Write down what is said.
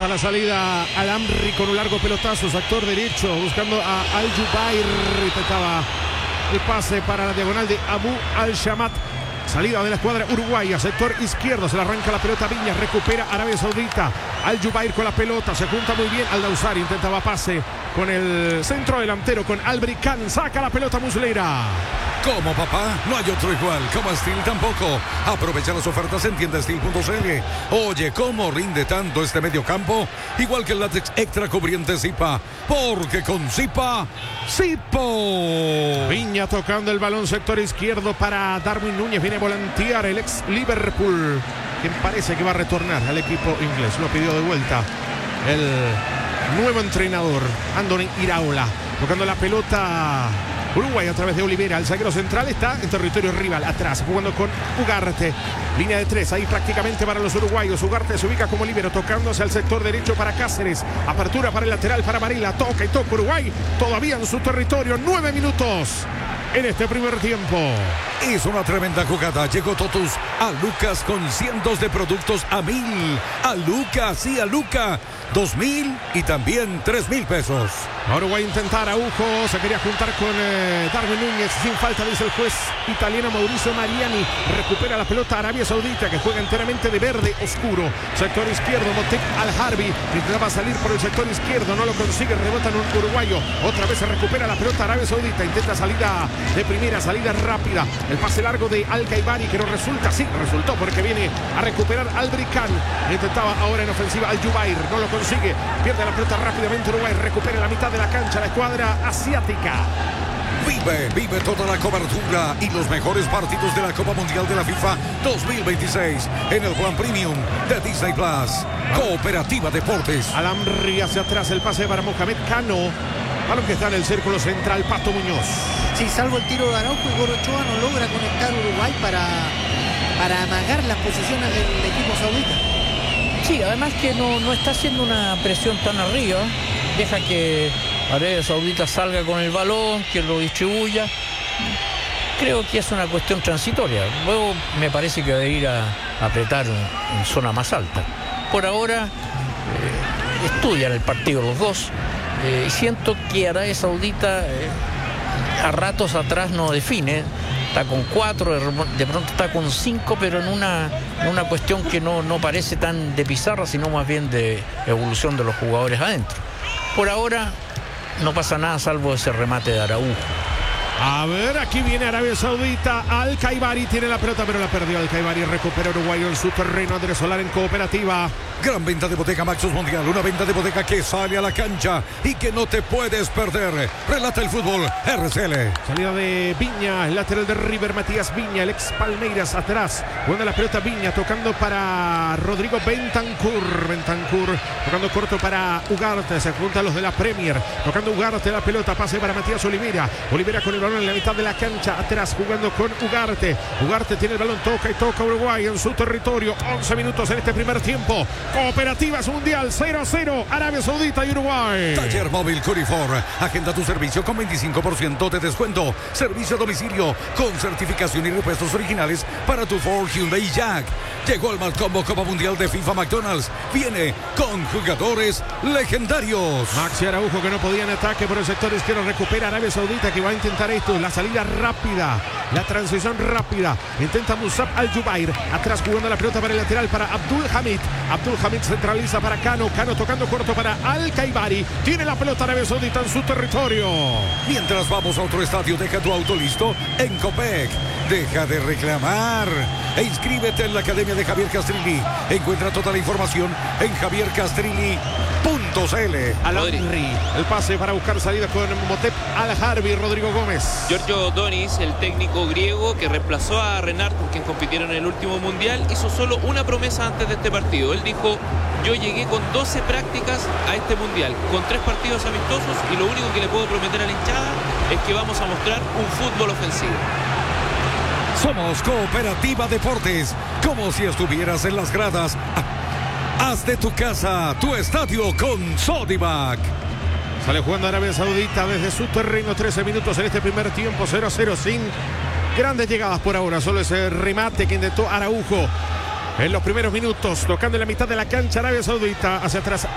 la salida Al-Amri con un largo pelotazo, sector derecho, buscando a Al-Jubair. Intentaba el pase para la diagonal de Abu Al-Shamat. Salida de la escuadra uruguaya, sector izquierdo, se le arranca la pelota Viñas, recupera Arabia Saudita. Al-Jubair con la pelota, se junta muy bien Al-Dawsari, intentaba pase con el centro delantero, con Albri Khan, saca la pelota Muslera. Como papá, no hay otro igual. Como Steel tampoco. Aprovecha las ofertas en tiendasteel.cl. Oye, ¿cómo rinde tanto este medio campo? Igual que el látex extra cubriente Zipa. Porque con Zipa, Zipo. Viña tocando el balón, sector izquierdo para Darwin Núñez. Viene a volantear el ex Liverpool, quien parece que va a retornar al equipo inglés. Lo pidió de vuelta el nuevo entrenador, Andoni Iraola. Tocando la pelota Uruguay a través de Olivera. El zaguero central está en territorio rival, atrás, jugando con Ugarte. Línea de tres, ahí prácticamente para los uruguayos. Ugarte se ubica como líbero, tocándose al sector derecho para Cáceres. Apertura para el lateral para Varela. Toca y toca Uruguay, todavía en su territorio. 9 minutos en este primer tiempo. Es una tremenda jugada. Llegó Totus a Lucas con cientos de productos a 1.000. A Lucas, sí, a Lucas. 2.000 y también 3.000 pesos. Uruguay intenta Araujo, se quería juntar con Darwin Núñez, sin falta, dice el juez italiano Mauricio Mariani. Recupera la pelota Arabia Saudita, que juega enteramente de verde oscuro. Sector izquierdo, Motec Al-Harbi intentaba salir por el sector izquierdo, no lo consigue, rebota en un uruguayo. Otra vez se recupera la pelota Arabia Saudita, intenta salida de primera, salida rápida. El pase largo de Al-Kaibari, que no resulta, sí, resultó porque viene a recuperar Albri Khan. Intentaba ahora en ofensiva Al-Jubair, no lo consigue, pierde la pelota rápidamente Uruguay, recupera la mitad de la cancha la escuadra asiática. Vive toda la cobertura y los mejores partidos de la Copa Mundial de la FIFA 2026 en el plan premium de Disney Plus. Cooperativa Deportes. Al-Amri hacia atrás, el pase para Mohamed Cano. Balón que está en el círculo central, Pato Muñoz. Sí, salvo el tiro de Araujo, Gorochoa no logra conectar Uruguay para amagar las posiciones del equipo saudita. Sí, además que no está haciendo una presión tan arriba. Deja que Arabia Saudita salga con el balón, que lo distribuya. Creo que es una cuestión transitoria. Luego me parece que va a ir a apretar en zona más alta. Por ahora estudian el partido los dos. Siento que Arabia Saudita a ratos atrás no define. Está con 4, de pronto está con 5, pero en una cuestión que no parece tan de pizarra, sino más bien de evolución de los jugadores adentro. Por ahora no pasa nada salvo ese remate de Araujo. A ver, aquí viene Arabia Saudita. Al-Kaibari tiene la pelota, pero la perdió Al-Kaibari. Recupera Uruguayo en su terreno. Andrés Solar en Cooperativa. Gran venta de Bodeca Maxus Mundial. Una venta de Bodeca que sale a la cancha y que no te puedes perder. Relata el fútbol RCL. Salida de Viña, el lateral de River, Matías Viña, el ex Palmeiras atrás. Jugando la pelota Viña, tocando para Rodrigo Bentancur. Bentancur tocando corto para Ugarte. Se juntan los de la Premier. Tocando Ugarte la pelota. Pase para Matías Olivera. Olivera con el balón en la mitad de la cancha, atrás jugando con Ugarte. Ugarte tiene el balón, toca y toca Uruguay en su territorio. 11 minutos en este primer tiempo. Cooperativas Mundial 0-0, Arabia Saudita y Uruguay. Taller Móvil Curifor. Agenda tu servicio con 25% de descuento. Servicio a domicilio con certificación y repuestos originales para tu Ford, Hyundai y Jack. Llegó el Malcombo Copa Mundial de FIFA McDonald's. Viene con jugadores legendarios. Maxi Araujo, que no podía en ataque por el sector izquierdo, recupera Arabia Saudita, que va a intentar esto. La salida rápida, la transición rápida. Intenta Musab Al-Jubair. Atrás jugando la pelota para el lateral para Abdul Hamid. Abdul Hamid centraliza para Cano. Cano tocando corto para Al-Kaibari. Tiene la pelota Arabia Saudita en su territorio. Mientras vamos a otro estadio, deja tu auto listo en Copec. Deja de reclamar e inscríbete en la Academia de Javier Castrilli. Encuentra toda la información en javiercastrilli.cl. Al-Amri, el pase para buscar salida con Motep Al-Harbi. Rodrigo Gómez. Giorgio Donis, el técnico griego que reemplazó a Renard, con quien compitieron en el último mundial, hizo solo una promesa antes de este partido. Él dijo: yo llegué con 12 prácticas a este mundial, con 3 partidos amistosos, y lo único que le puedo prometer a la hinchada es que vamos a mostrar un fútbol ofensivo. Somos Cooperativa Deportes, como si estuvieras en las gradas. Haz de tu casa tu estadio con Sodimac. Sale jugando Arabia Saudita desde su terreno. 13 minutos en este primer tiempo. 0-0 sin grandes llegadas por ahora. Solo ese remate que intentó Araujo en los primeros minutos. Tocando en la mitad de la cancha Arabia Saudita. Hacia atrás